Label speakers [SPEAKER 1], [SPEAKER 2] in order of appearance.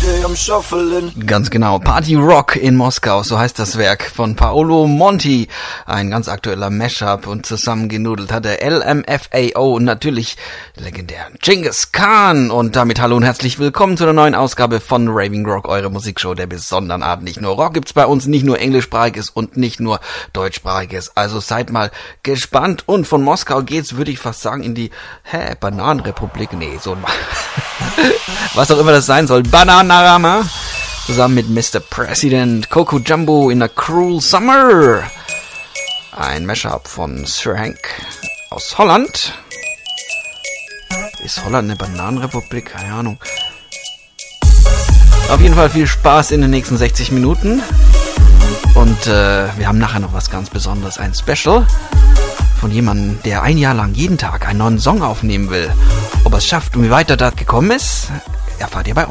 [SPEAKER 1] Ganz genau, Party Rock in Moskau, so heißt das Werk von Paolo Monti. Ein ganz aktueller Mashup und zusammengenudelt hat der LMFAO und natürlich legendären Genghis Khan. Und damit hallo und herzlich willkommen zu einer neuen Ausgabe von Raving Rock, eure Musikshow der besonderen Art. Nicht nur Rock gibt's bei uns, nicht nur englischsprachiges und nicht nur deutschsprachiges. Also seid mal gespannt. Und von Moskau geht's, würde ich fast sagen, in die Bananenrepublik. Nee, so was auch immer das sein soll. Bananarama. Zusammen mit Mr. President, Coco Jumbo in a Cruel Summer. Ein Mashup von Sir Hank aus Holland. Ist Holland eine Bananenrepublik? Keine Ahnung. Auf jeden Fall viel Spaß in den nächsten 60 Minuten. Und wir haben nachher noch was ganz Besonderes. Ein Special von jemandem, der ein Jahr lang jeden Tag einen neuen Song aufnehmen will. Ob er es schafft und wie weit er da gekommen ist, erfahrt ihr bei uns.